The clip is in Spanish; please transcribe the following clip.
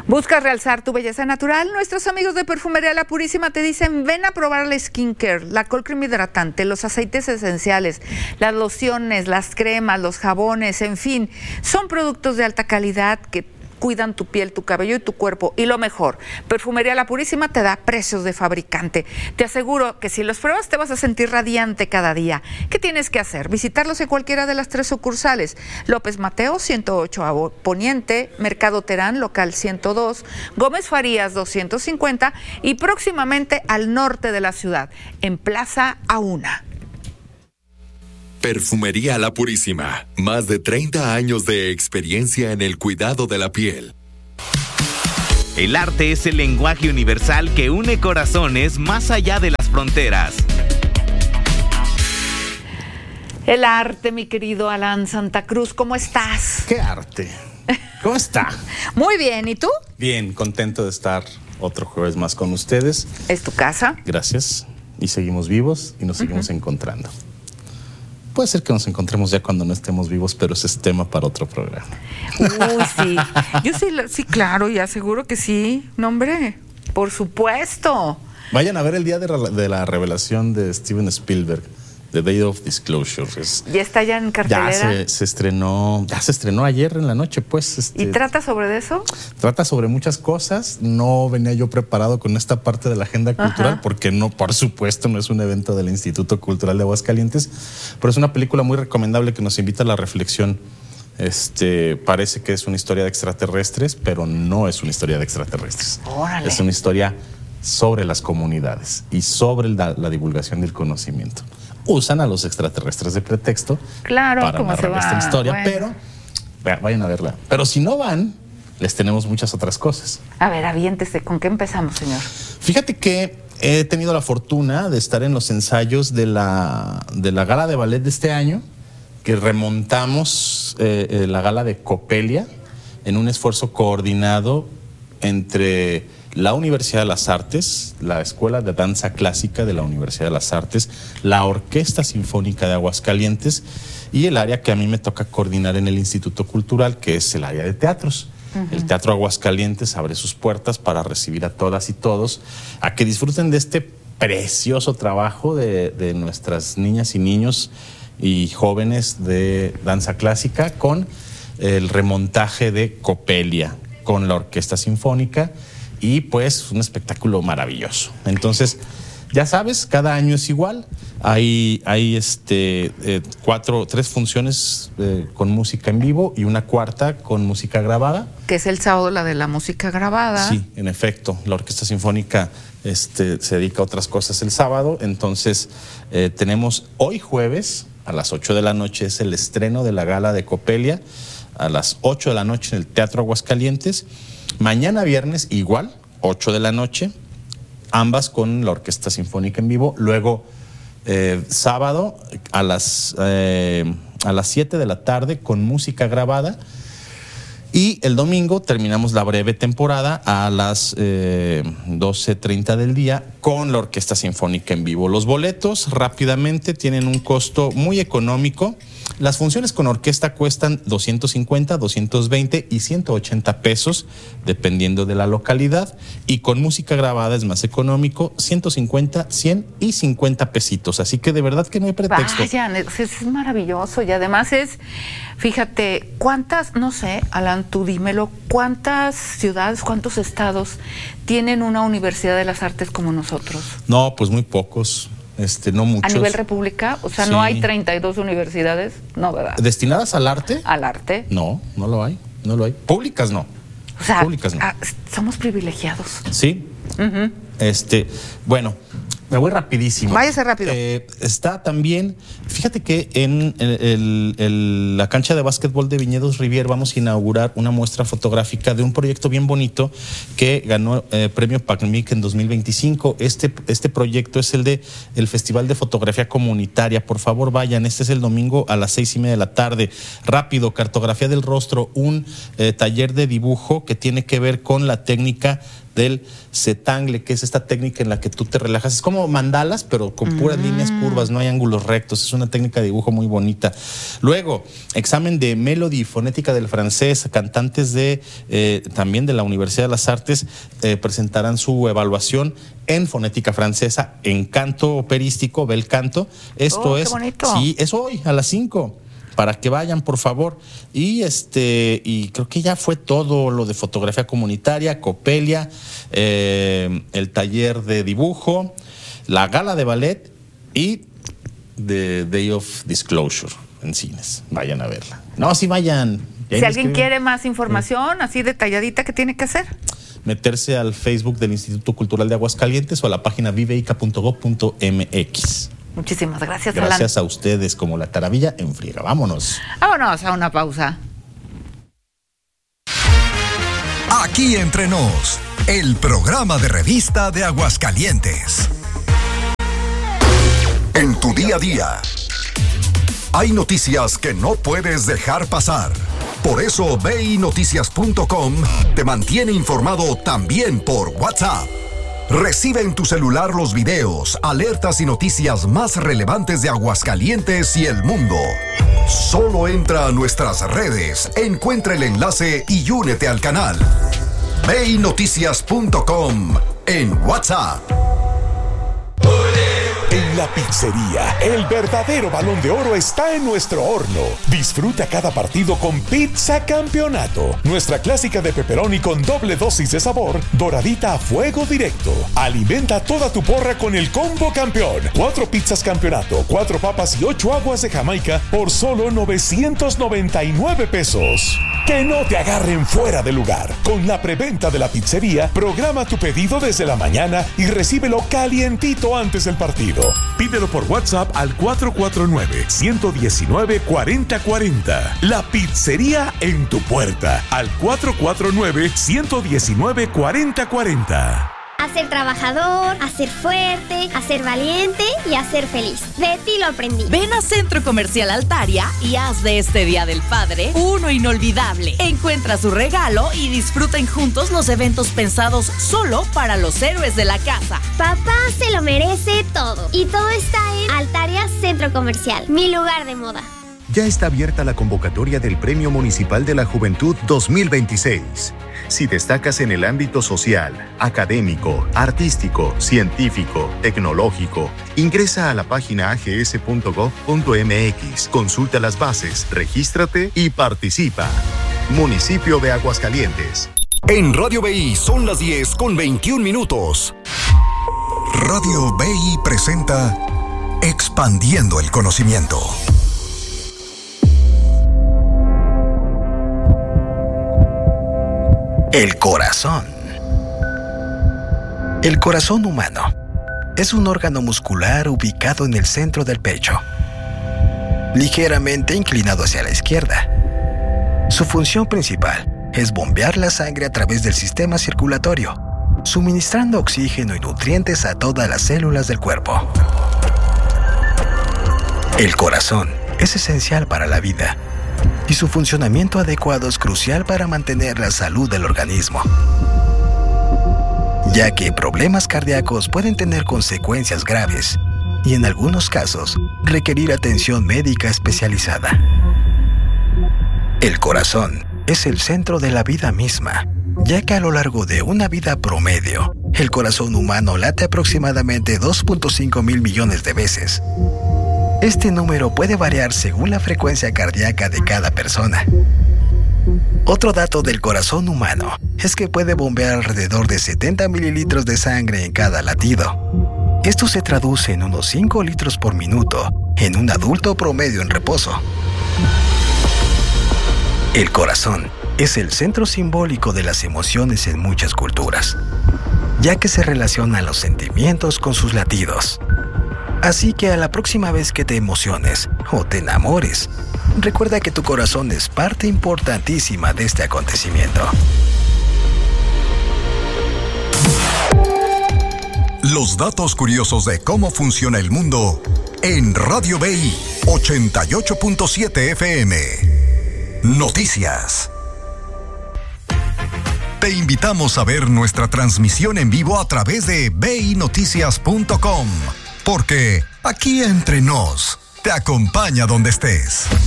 ¿Buscas realzar tu belleza natural? Nuestros amigos de Perfumería La Purísima te dicen, ven a probar la skincare, la cold cream hidratante, los aceites esenciales, las lociones, las cremas, los jabones, en fin, son productos de alta calidad que cuidan tu piel, tu cabello y tu cuerpo. Y lo mejor, Perfumería La Purísima te da precios de fabricante. Te aseguro que si los pruebas te vas a sentir radiante cada día. ¿Qué tienes que hacer? Visitarlos en cualquiera de las 3 sucursales. López Mateo, 108 Poniente, Mercado Terán, local 102, Gómez Farías, 250 y próximamente al norte de la ciudad, en Plaza Auna. Perfumería La Purísima, más de 30 años de experiencia en el cuidado de la piel. El arte es el lenguaje universal que une corazones más allá de las fronteras. El arte, mi querido Alan Santa Cruz, ¿cómo estás? ¿Qué arte? ¿Cómo está? Muy bien, ¿y tú? Bien, contento de estar otro jueves más con ustedes. ¿Es tu casa? Gracias. Y seguimos vivos y nos seguimos encontrando. Puede ser que nos encontremos ya cuando no estemos vivos, pero ese es tema para otro programa. Uy, sí. Yo sí, claro, y aseguro que sí. No, hombre, por supuesto. Vayan a ver el día de la revelación de Steven Spielberg, The Day of Disclosure. ¿Ya está ya en cartelera? Ya se estrenó ayer en la noche, pues. ¿Y trata sobre eso? Trata sobre muchas cosas. No venía yo preparado con esta parte de la agenda cultural, porque no, por supuesto, no es un evento del Instituto Cultural de Aguascalientes, pero es una película muy recomendable que nos invita a la reflexión. Parece que es una historia de extraterrestres, pero no es una historia de extraterrestres. ¡Órale! Es una historia sobre las comunidades y sobre la divulgación del conocimiento. Usan a los extraterrestres de pretexto para narrar esta historia, pero vayan a verla. Pero si no van, les tenemos muchas otras cosas. A ver, aviéntese. ¿Con qué empezamos, señor? Fíjate que he tenido la fortuna de estar en los ensayos de la gala de ballet de este año, que remontamos la gala de Copelia en un esfuerzo coordinado entre la Universidad de las Artes, la Escuela de Danza Clásica de la Universidad de las Artes, la Orquesta Sinfónica de Aguascalientes y el área que a mí me toca coordinar en el Instituto Cultural, que es el área de teatros. El Teatro Aguascalientes abre sus puertas para recibir a todas y todos, a que disfruten de este precioso trabajo de nuestras niñas y niños y jóvenes de danza clásica con el remontaje de Copelia, con la Orquesta Sinfónica. Y pues un espectáculo maravilloso. Entonces, ya sabes, cada año es igual. Hay 3 funciones con música en vivo y una cuarta con música grabada. Que es el sábado, la de la música grabada. Sí, en efecto. La Orquesta Sinfónica se dedica a otras cosas el sábado. Entonces, tenemos hoy jueves a las 8 de la noche es el estreno de la gala de Copelia. A las 8 de la noche en el Teatro Aguascalientes. Mañana viernes igual, 8 de la noche, ambas con la Orquesta Sinfónica en vivo. Luego sábado a las 7 de la tarde con música grabada. Y el domingo terminamos la breve temporada a las 12:30 del día con la Orquesta Sinfónica en vivo. Los boletos rápidamente tienen un costo muy económico. Las funciones con orquesta cuestan 250, 220 y 180 pesos, dependiendo de la localidad. Y con música grabada es más económico, 150, 100 y 50 pesitos. Así que de verdad que no hay pretexto. Vayan, es maravilloso. Y además fíjate, ¿cuántas, no sé, Alan, tú dímelo, cuántas ciudades, cuántos estados tienen una Universidad de las Artes como nosotros? No, pues muy pocos. No muchos. ¿A nivel república? O sea, sí. ¿No hay 32 universidades? No, ¿verdad? ¿Destinadas al arte? ¿Al arte? No, no lo hay. Públicas no. O sea, públicas no. Somos privilegiados. Sí. Bueno, me voy rapidísimo. Váyase rápido. Está también, fíjate que en la cancha de básquetbol de Viñedos Rivier vamos a inaugurar una muestra fotográfica de un proyecto bien bonito que ganó premio PACMIC en 2025. Este proyecto es el Festival de Fotografía Comunitaria. Por favor, vayan. Este es el domingo a las 6:30 de la tarde. Rápido, cartografía del rostro, un taller de dibujo que tiene que ver con la técnica del cetangle, que es esta técnica en la que tú te relajas. Es como mandalas, pero con puras líneas curvas, no hay ángulos rectos. Es una técnica de dibujo muy bonita. Luego, examen de melody y fonética del francés. Cantantes también de la Universidad de las Artes presentarán su evaluación en fonética francesa, en canto operístico, bel canto. Esto es, sí, es hoy a las 5. Para que vayan, por favor. Y creo que ya fue todo lo de fotografía comunitaria, Copelia, el taller de dibujo, la gala de ballet y The Day of Disclosure en cines. Vayan a verla. No, sí vayan. Si alguien quiere más información, así detalladita, ¿qué tiene que hacer? Meterse al Facebook del Instituto Cultural de Aguascalientes o a la página viveica.gov.mx. Muchísimas gracias, Gracias a ustedes, como la taravilla en friega. Vámonos. Vámonos a una pausa. Aquí entre nos, el programa de revista de Aguascalientes. En tu día a día, hay noticias que no puedes dejar pasar. Por eso veinoticias.com te mantiene informado también por WhatsApp. Recibe en tu celular los videos, alertas y noticias más relevantes de Aguascalientes y el mundo. Solo entra a nuestras redes, encuentra el enlace y únete al canal. veinoticias.com en WhatsApp. En la pizzería, el verdadero Balón de Oro está en nuestro horno. Disfruta cada partido con Pizza Campeonato. Nuestra clásica de pepperoni con doble dosis de sabor, doradita a fuego directo. Alimenta toda tu porra con el combo campeón. 4 pizzas Campeonato, 4 papas y 8 aguas de Jamaica por solo 999 pesos. Que no te agarren fuera de lugar. Con la preventa de la pizzería, programa tu pedido desde la mañana y recíbelo calientito antes del partido. Pídelo por WhatsApp al 449-119-4040. La pizzería en tu puerta al 449-119-4040. A ser trabajador, a ser fuerte, a ser valiente y a ser feliz. De ti lo aprendí. Ven a Centro Comercial Altaria y haz de este Día del Padre uno inolvidable. Encuentra su regalo y disfruten juntos los eventos pensados solo para los héroes de la casa. Papá se lo merece todo. Y todo está en Altaria Centro Comercial, mi lugar de moda. Ya está abierta la convocatoria del Premio Municipal de la Juventud 2026. Si destacas en el ámbito social, académico, artístico, científico, tecnológico, ingresa a la página ags.gov.mx, consulta las bases, regístrate y participa. Municipio de Aguascalientes. En Radio BI son las 10:21. Radio BI presenta Expandiendo el Conocimiento. El corazón. El corazón humano es un órgano muscular ubicado en el centro del pecho, ligeramente inclinado hacia la izquierda. Su función principal es bombear la sangre a través del sistema circulatorio, suministrando oxígeno y nutrientes a todas las células del cuerpo. El corazón es esencial para la vida y su funcionamiento adecuado es crucial para mantener la salud del organismo, ya que problemas cardíacos pueden tener consecuencias graves y en algunos casos requerir atención médica especializada. El corazón es el centro de la vida misma, ya que a lo largo de una vida promedio, el corazón humano late aproximadamente 2.5 mil millones de veces. Este número puede variar según la frecuencia cardíaca de cada persona. Otro dato del corazón humano es que puede bombear alrededor de 70 mililitros de sangre en cada latido. Esto se traduce en unos 5 litros por minuto en un adulto promedio en reposo. El corazón es el centro simbólico de las emociones en muchas culturas, ya que se relaciona los sentimientos con sus latidos. Así que a la próxima vez que te emociones o te enamores, recuerda que tu corazón es parte importantísima de este acontecimiento. Los datos curiosos de cómo funciona el mundo en Radio BI 88.7 FM. Noticias. Te invitamos a ver nuestra transmisión en vivo a través de vinoticias.com, porque aquí entre nos te acompaña donde estés.